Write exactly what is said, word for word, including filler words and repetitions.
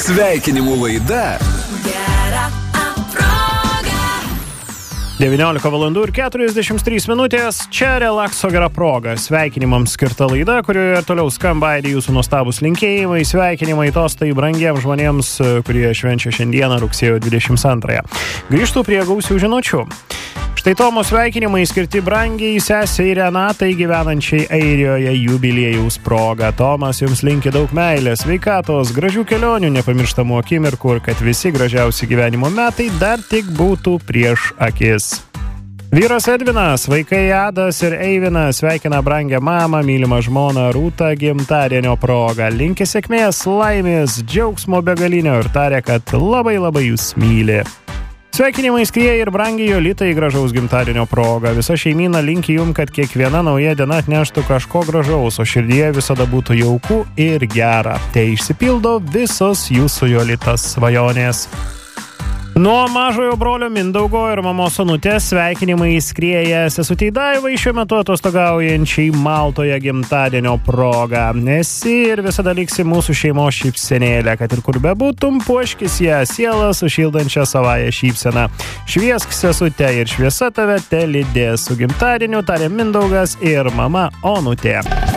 Sveikinimų laida Gera proga. devyniolika valandų ir keturiasdešimt trys minutės. Čia relakso gera proga. Sveikinimams skirta laida, kurioje toliau skamba aidi jūsų nuostabus linkėjimai. Sveikinimai tostai brangiems žmonėms, kurie švenčia šiandieną rugsėjo dvidešimt antrąją. Grįžtu prie gausių žinučių. Štai Tomo sveikinimai skirti brangiai sesei Renatai gyvenančiai Airijoje jubiliejaus proga. Tomas jums linki daug meilės, sveikatos, gražių kelionių, nepamirštamų akimirkų ir kad visi gražiausi gyvenimo metai dar tik būtų prieš akis. Vyras Edvinas, vaikai Adas ir Eivina sveikina brangią mamą, mylimą žmoną Rūtą gimtadienio proga. Linki sėkmės, laimės, džiaugsmo begalinio ir taria, kad labai labai jūs myli. Sveikinimai skrieja ir brangiai Jolitai gražaus gimtadienio proga. Visa šeimyna linki jum, kad kiekviena nauja diena atneštų kažko gražaus, o širdyje visada būtų jauku ir gera. Tai išsipildo visos jūsų Jolitas svajonės. Nuo mažojo brolio Mindaugo ir mamos Onutės sveikinimai skrieja sesutei Daivai šiuo metu atostogaujančiai Maltoje gimtadienio proga. Esi ir visada liksi mūsų šeimos šypsenėlė, kad ir kur bebūtum, puoškis ją sielą sušildančią savąją šypseną. Šviesk sesutę ir šviesa tave telydės. Su gimtadieniu tarė Mindaugas ir mama Onutė.